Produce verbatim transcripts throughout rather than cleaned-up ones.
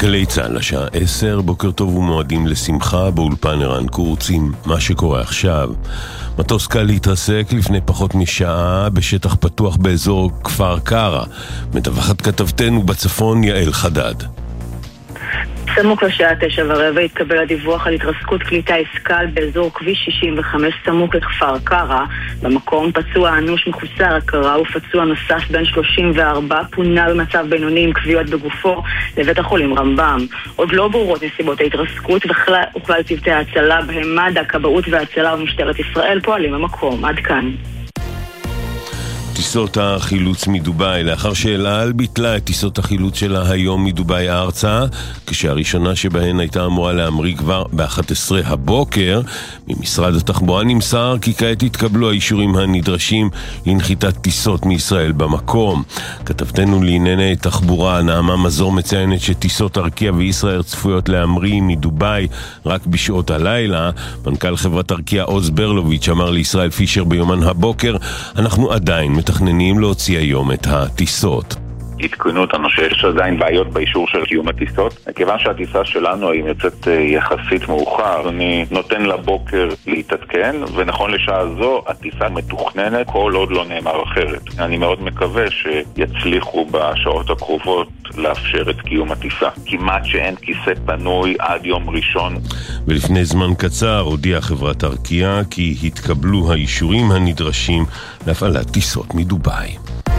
גלי צהל השעה עשר, בוקר טוב ומועדים לשמחה באולפן ערן קורצים. מה שקורה עכשיו: מטוס קל להתרסק לפני פחות משעה בשטח פתוח באזור כפר קרא. מדווחת כתבתנו בצפון יעל חדד. סמוך לשעה תשע ורבע התקבל הדיווח על התרסקות כלי טיס קל באזור כביש שישים וחמש סמוך לכפר קרא. במקום פצוע אנוש מחוסר הכרה ופצוע נוסף בן שלושים וארבע פונה במצב בינוני עם כוויות בגופו לבית החולים רמב"ם. עוד לא ברורות נסיבות ההתרסקות וכלל צוותי ההצלה בהם מד"א, כבאות והצלה ומשטרת ישראל פועלים במקום. עד כאן. טיסות החילוץ מדובאי, לאחר שאל על ביטלה את טיסות החילוץ שלה היום מדובאי ארצה, כשהראשונה שבהן הייתה אמורה להמריא כבר ב-אחת עשרה הבוקר, ממשרד התחבורה נמסר כי כעת התקבלו האישורים הנדרשים לנחיתת טיסות מישראל במקום. כתבתנו לענייני תחבורה נעמה מזור מציינת שטיסות ארקיע וישראל צפויות להמריא מדובאי רק בשעות הלילה. מנכ"ל חברת ארקיע עוז ברלוביץ' אמר לישראל פישר ביומן הבוקר: אנחנו עדיין מתכננים להוציא היום את הטיסות. עדכנו אותנו שיש עדיין בעיות באישור של קיום הטיסות. כיוון שהטיסה שלנו היא יוצאת יחסית מאוחר, אני נותן לבוקר להתעדכן, ונכון לשעה זו הטיסה מתוכננת כל עוד לא נאמר אחרת. אני מאוד מקווה שיצליחו בשעות הקרובות לאפשר את קיום הטיסה. כמעט שאין כיסא פנוי עד יום ראשון. ולפני זמן קצר הודיעה חברת ארקיע כי התקבלו האישורים הנדרשים להפעלת טיסות מדובאי.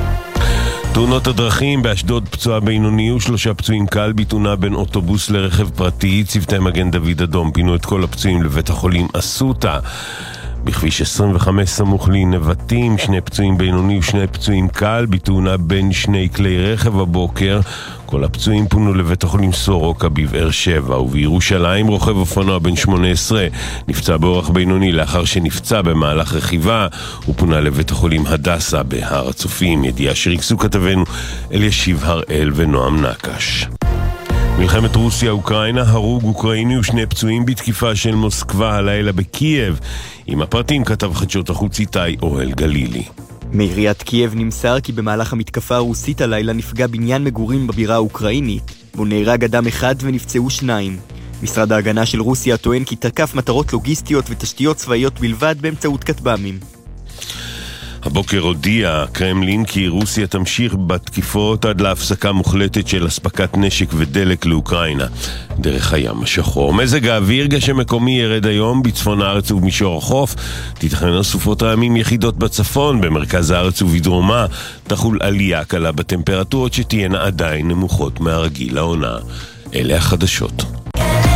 תאונות הדרכים: באשדוד פצוע בינוני ושלושה פצועים קל בתאונה בין אוטובוס לרכב פרטי. צוותי מגן דוד אדום פינו את כל הפצועים לבית החולים אסותא. בכביש עשרים וחמש סמוך לנבטים, שני פצועים בינוני ושני פצועים קל בתאונה בין שני כלי רכב הבוקר. כל הפצועים פונו לבית החולים סורוקה בבאר שבע. ובירושלים רוכב אופנוע בן שמונה עשרה נפצע באורח בינוני לאחר שנפצע במהלך רכיבה. הוא פונה לבית החולים הדסה בהר הצופים. ידיעה שריקסו כתבנו אלישיב הראל ונועם נקש. מלחמת רוסיה-אוקראינה, הרוג אוקראיני ושני פצועים בתקיפה של מוסקבה הלילה בקייב. עם הפרטים כתב חדשות החוץ איתי אוהל גלילי. מעיריית קייב נמסר כי במהלך המתקפה הרוסית הלילה נפגע בניין מגורים בבירה האוקראינית, בו נהרג אדם אחד ונפצעו שניים. משרד ההגנה של רוסיה טוען כי תקף מטרות לוגיסטיות ותשתיות צבאיות בלבד באמצעות כטב"מים. הבוקר הודיע קרמלין כי רוסיה תמשיך בתקיפות עד להפסקה מוחלטת של אספקת נשק ודלק לאוקראינה דרך הים השחור. מזג האוויר: גשם מקומי ירד היום בצפון הארץ ובמישור החוף. תיתכן סופות רעמים יחידות בצפון. במרכז הארץ ובדרומה תחול עלייה קלה בטמפרטורות שתהיינה עדיין נמוכות מהרגיל לעונה. אלה החדשות.